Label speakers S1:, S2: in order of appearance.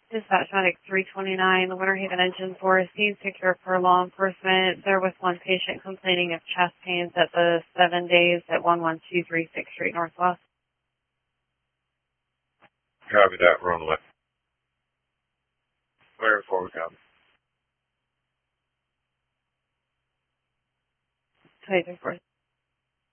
S1: Dispatch Medic 329, the Winter Haven Engine 4 seems secure for law enforcement. There was one patient complaining of chest pains at the 7 days at 11236 Street Northwest.
S2: Copy that, runway. Clear forward, copy.
S1: 23-4.